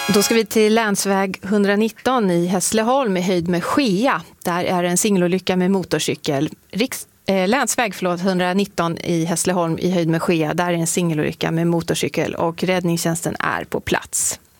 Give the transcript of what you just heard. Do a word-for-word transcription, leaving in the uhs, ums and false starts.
Då ska vi till länsväg etthundranitton i Hässleholm i höjd med Skea. Där är en singelolycka med motorcykel. Riks, eh, länsväg förlåt, etthundranitton i Hässleholm i höjd med Skea. Där är en singelolycka med motorcykel och räddningstjänsten är på plats.